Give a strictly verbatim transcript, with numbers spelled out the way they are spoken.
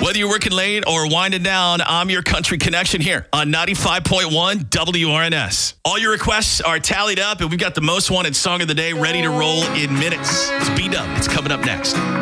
Whether you're working late or winding down, I'm your country connection here on ninety-five point one W R N S. All your requests are tallied up, and we've got the most wanted song of the day ready to roll in minutes. It's B-Dub. It's coming up next.